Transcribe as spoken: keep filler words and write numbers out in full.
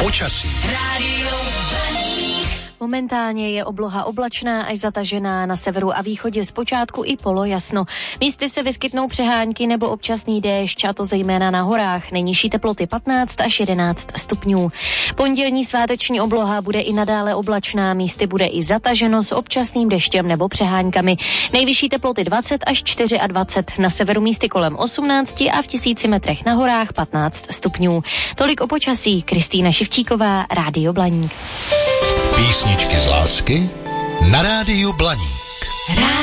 Počasí. Rádio Blaník. Momentálně je obloha oblačná až zatažená, na severu a východě zpočátku i polojasno. Místy se vyskytnou přehánky nebo občasný déšť, a to zejména na horách. Nejnižší teploty patnáct až jedenáct stupňů. Pondělní sváteční obloha bude i nadále oblačná, místy bude i zataženo s občasným deštěm nebo přeháňkami. Nejvyšší teploty dvacet až dvacet čtyři, na severu místy kolem osmnáct a v tisíci metrech na horách patnáct stupňů. Tolik o počasí. Kristýna Ševčíková, Rádio Blaník. Písničky z lásky na Rádiu Blaník.